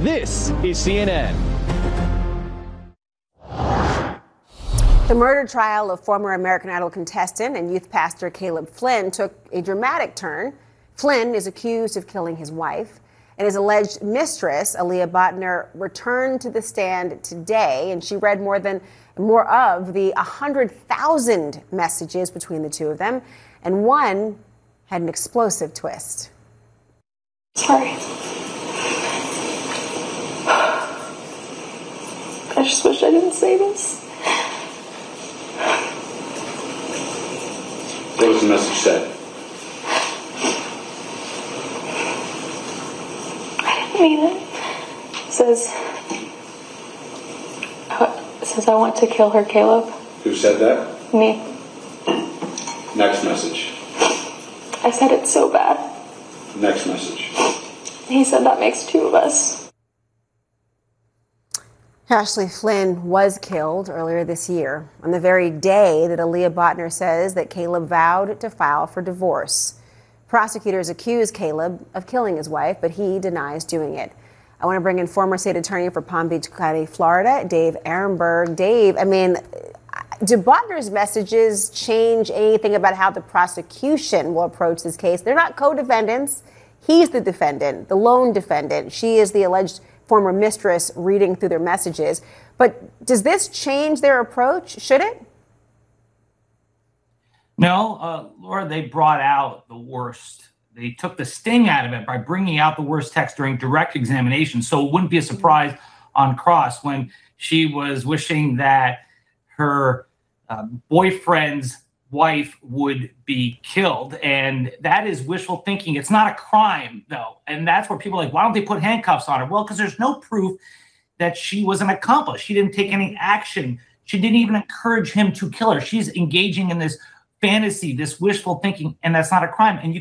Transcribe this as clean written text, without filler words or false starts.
This is CNN. The murder trial of former American Idol contestant and youth pastor Caleb Flynn took a dramatic turn. Flynn is accused of killing his wife, and his alleged mistress, Aaliyah Botner, returned to the stand today, and she read more of the 100,000 messages between the two of them, and one had an explosive twist. Sorry. I just wish I didn't say this. What was the message said? I didn't mean it. It says I want to kill her, Caleb. Who said that? Me. Next message. I said it so bad. Next message. He said that makes two of us. Ashley Flynn was killed earlier this year on the very day that Aaliyah Botner says that Caleb vowed to file for divorce. Prosecutors accuse Caleb of killing his wife, but he denies doing it. I want to bring in former state attorney for Palm Beach County, Florida, Dave Aronberg. Dave, do Botner's messages change anything about how the prosecution will approach this case? They're not co-defendants. He's the defendant, the lone defendant. She is the alleged former mistress reading through their messages. But does this change their approach? Should it? No, Laura, they brought out the worst. They took the sting out of it by bringing out the worst text during direct examination. So it wouldn't be a surprise on cross when she was wishing that her boyfriend's wife would be killed. And that is wishful thinking. It's not a crime, though. And that's where people are like, why don't they put handcuffs on her? Well, because there's no proof that she was an accomplice. She didn't take any action. She didn't even encourage him to kill her. She's engaging in this fantasy, this wishful thinking, and that's not a crime. And you